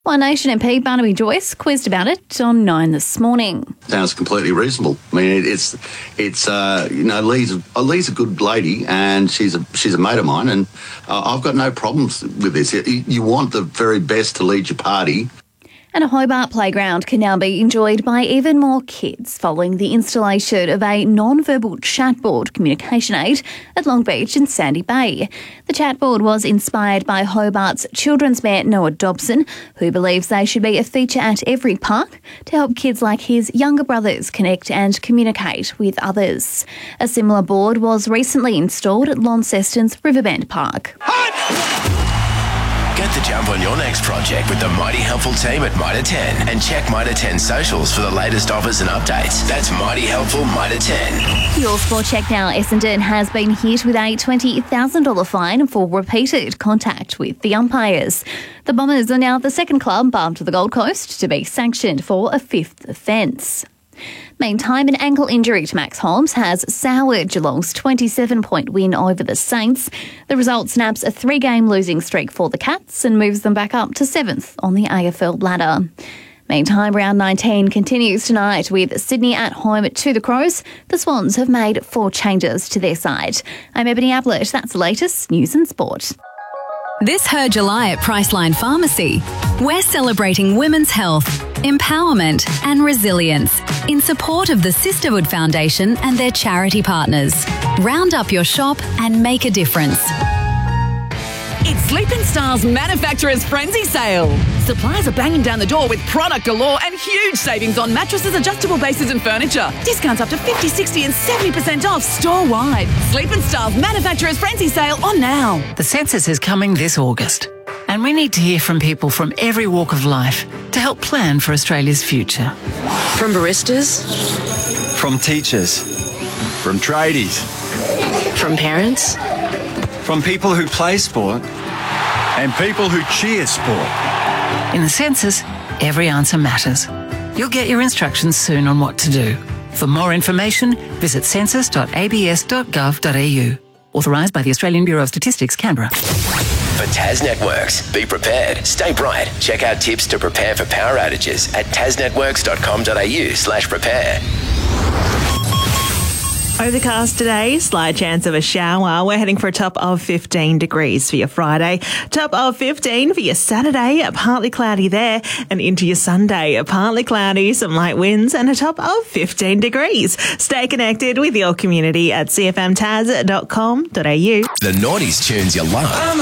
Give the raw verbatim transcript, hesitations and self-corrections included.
One Nation M P Barnaby Joyce quizzed about it on Nine this morning. Sounds completely reasonable. I mean, it's it's uh, you know, Lee's uh, Lee's a good lady, and she's a she's a mate of mine, and uh, I've got no problems with this. You, you want the very best to lead your party. And a Hobart playground can now be enjoyed by even more kids following the installation of a non-verbal chatboard communication aid at Long Beach and Sandy Bay. The chatboard was inspired by Hobart's children's mayor Noah Dobson, who believes they should be a feature at every park to help kids like his younger brothers connect and communicate with others. A similar board was recently installed at Launceston's Riverbend Park. Get the jump on your next project with the Mighty Helpful team at Mitre ten and check Mitre ten socials for the latest offers and updates. That's Mighty Helpful Mitre ten. Your Sport Check now. Essendon has been hit with a twenty thousand dollars fine for repeated contact with the umpires. The Bombers are now the second club after the Gold Coast to be sanctioned for a fifth offence. Meantime, an ankle injury to Max Holmes has soured Geelong's twenty-seven point win over the Saints. The result snaps a three-game losing streak for the Cats and moves them back up to seventh on the A F L ladder. Meantime, round nineteen continues tonight with Sydney at home to the Crows. The Swans have made four changes to their side. I'm Ebony Ablett. That's the latest news and sport. This Her July at Priceline Pharmacy. We're celebrating women's health, empowerment and resilience in support of the Sisterhood Foundation and their charity partners. Round up your shop and make a difference. It's Sleep in Style's Manufacturer's Frenzy Sale. Suppliers are banging down the door with product galore and huge savings on mattresses, adjustable bases and furniture. Discounts up to fifty, sixty and seventy percent off store-wide. Sleep in Style's Manufacturer's Frenzy Sale on now. The census is coming this August, and we need to hear from people from every walk of life to help plan for Australia's future. From baristas, from teachers, from tradies, from parents, from people who play sport and people who cheer sport. In the census, every answer matters. You'll get your instructions soon on what to do. For more information, visit census dot a b s dot gov dot a u. Authorised by the Australian Bureau of Statistics, Canberra. For Tas Networks, be prepared, stay bright. Check out tips to prepare for power outages at tasnetworks dot com dot a u slash prepare. Overcast today, slight chance of a shower. We're heading for a top of fifteen degrees for your Friday. Top of fifteen for your Saturday, partly cloudy there. And into your Sunday, partly cloudy, some light winds and a top of fifteen degrees. Stay connected with your community at c f m tas dot com dot a u. The noughties tunes you love.